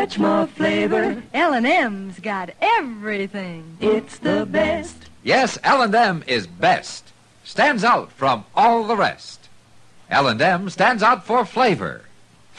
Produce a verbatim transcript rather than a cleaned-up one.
much more flavor. L and M's got everything. It's the best. Yes, L and M is best. Stands out from all the rest. L and M stands out for flavor.